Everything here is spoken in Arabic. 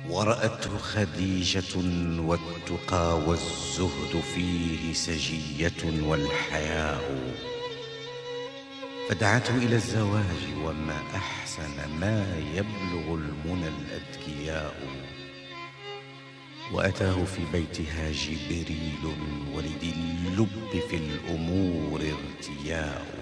ورأته خديجة والتقى والزهد فيه سجية والحياء، فدعته إلى الزواج، وما أحسن ما يبلغ المنى الأذكياء. وأتاه في بيتها جبريل ولذي اللب في الأمور ارتياء.